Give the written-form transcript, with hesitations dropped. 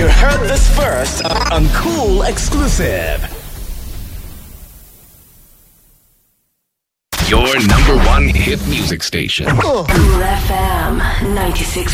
You heard this first on Cool Exclusive. Your number one hit music station. Cool FM 96.